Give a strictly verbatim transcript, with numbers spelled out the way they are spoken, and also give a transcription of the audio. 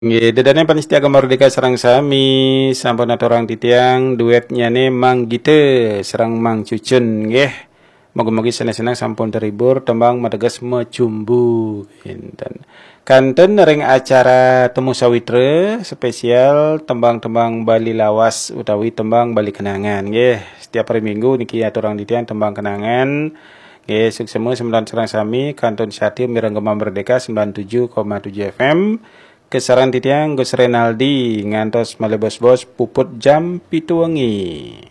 Nggih, dedane panitia Merdeka sareng sami sampun aturang titiang duetnya nih Mang Gite sareng Mang Cucun nggih. Moga-moga senang-senang sampun terhibur tembang Mateges Mecumbu kinten. Kanten ring acara Temu Sawitre spesial tembang-tembang Bali Lawas utawi tembang Bali Kenangan nggih. Setiap hari Minggu niki aturang titiang tembang kenangan. Nggih, suksemu sembilan sareng sami Kanton Syati Mirenggema Merdeka sembilan puluh tujuh koma tujuh F M. Kesaran titiang Gus Renaldi ngantos malih bos-bos puput jam pitu wengi.